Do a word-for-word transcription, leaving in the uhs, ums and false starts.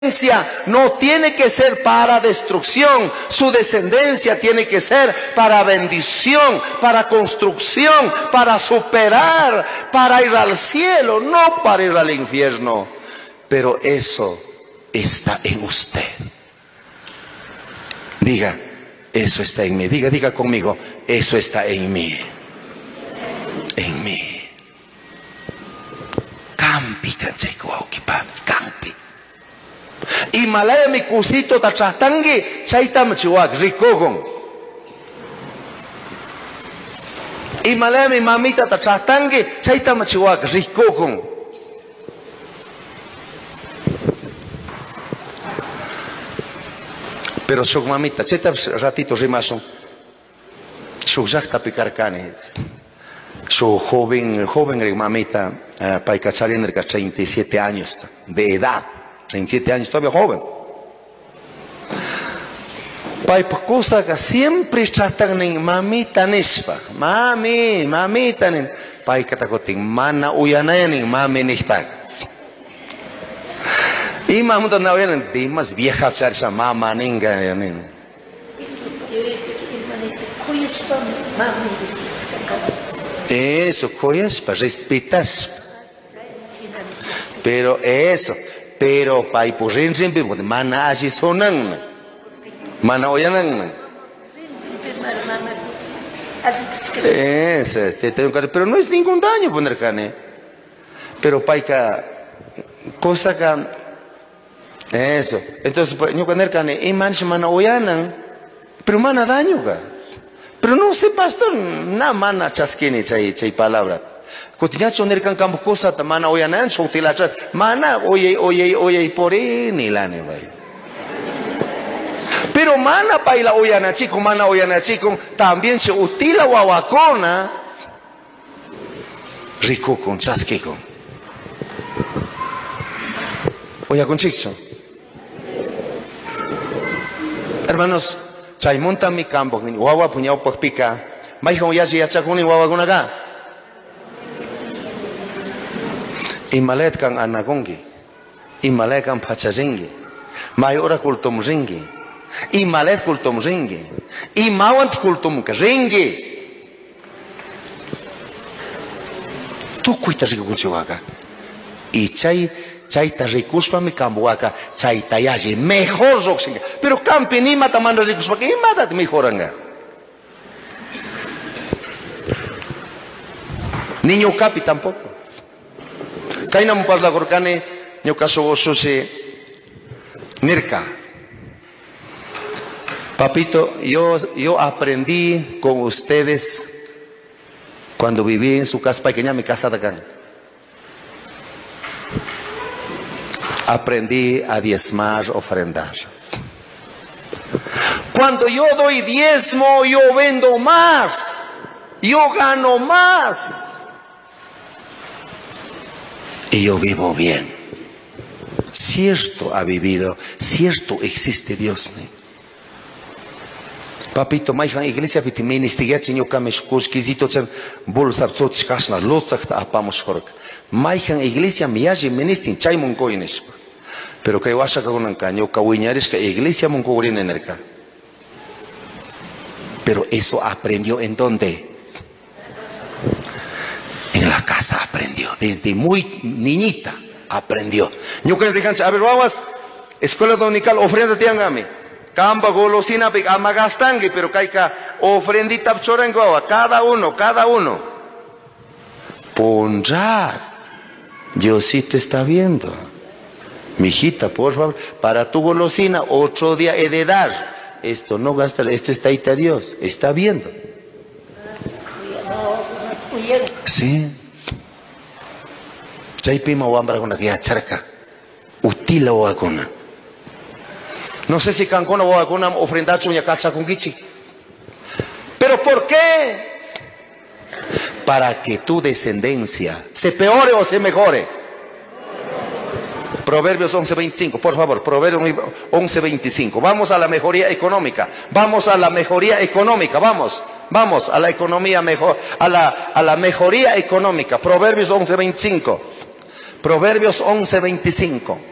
no tiene que ser para destrucción, su descendencia tiene que ser para bendición, para construcción, para superar, para ir al cielo, no para ir al infierno. Pero eso está en usted. Diga, eso está en mí. Diga, diga conmigo, eso está en mí. En mí. Campi, campi. Y malaya mi cusito ta chatangi chaita mchiwak rikogon. Y malaya mi mamita ta chatangi chaita mchiwak rikogon. Pero su mamita, cheta ratito rimason. Su jacta picarcane. Su joven, joven mamita, uh, paika salien de treinta y siete años de edad. treinta y siete años, todavía joven. Pai cosa que siempre tratan en mamita nispa. Mami, mamita nin. Pai katakoting mana uyanayan mami nistan. Y mamita na uyanan di mas vieja sa mama ninga yanin. Eso, koyespa, respetas. Pero eso. Pero pai purin siempre mana así sonan, mana oyanan. Eso, pero no es ningún daño poner carne. Pero pai ka cosa que eso. Entonces yo poner carne y manch mana oyanan, pero mana daño ka. Pero no se pastor na mana chasquini chay chay palabra. Cotidiano nerkan campo cosa mana oyanan chotila chat mana oye oye oye por ni la ne vai. Pero mana paila oyana chico mana oyana chico también se utila wawakona rico con chasqueco. Oya con chico. Hermanos, chay monta mi campo ni wawa puñao por pica. Mai con ya ya chakuni wawa con acá. Imalet kang anagongi, imalet kang pachazingi, mayora kultum ringi, imalet kultum ringi, imawant kultum ringi. Tu kuita rico kunchiwaka, y chay chay ta rikuspa mi kambuaka, chay tayaji mejor roxinga. Pero campi ni mata manda rikuspa que mata mejoranga. Niño capi tampoco. Kaina mupas la gorkane nyo kaso gozo se nirka. Papito, yo, yo aprendí con ustedes cuando viví en su casa pequeña, mi casa de acá. Aprendí a diezmar, ofrendar. Cuando yo doy diezmo, yo vendo más, yo gano más. Y yo vivo bien. Cierto ha vivido, cierto existe Dios. Papito, maichan iglesia piti ministigat señor kameshkos kizito chen bolsa tsots kasna lotsach ta apamos kork. Maichan iglesia miyaji ministin chay monkoines. Pero que washa kagunan kanyo kawiñares que iglesia monkorin enerka. Pero eso aprendió en dónde? En la casa aprendió, desde muy niñita aprendió. Yo creo que a ver, vamos, escuela dominical, ofrenda tiangami, camba golosina amagastangi, pero caica ofrendita pchorengo, cada uno, cada uno. Pondrás, Diosito está viendo. Mijita, por favor, para tu golosina, otro día he de dar. Esto no gasta, esto está ahí, Dios, está viendo. Sí. Chaipima wambra con aquella charca. Utila o agona. No sé si cancona o agona ofrendar su ñacacha con gichi. Pero ¿por qué? Para que tu descendencia se peore o se mejore. Proverbios once veinticinco, por favor, Proverbios once veinticinco. Vamos a la mejoría económica. Vamos a la mejoría económica, vamos. Vamos a la economía mejor, a la, a la mejoría económica. Proverbios once veinticinco. Proverbios once veinticinco.